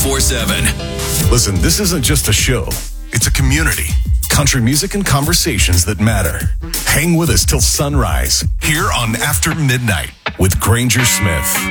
24/7. Listen, this isn't just a show. It's a community. Country music and conversations that matter. Hang with us till sunrise here on After Midnight with Granger Smith.